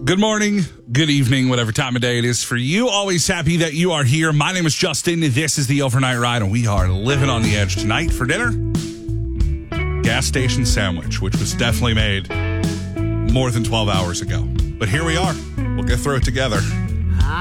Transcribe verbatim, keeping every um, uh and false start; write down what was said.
Good morning, good evening, whatever time of day it is for you. Always happy that you are here. My name is Justin. This is the Overnight Ride, and we are living on the edge tonight for dinner. Gas station sandwich, which was definitely made more than twelve hours ago. But here we are. We'll get through it together.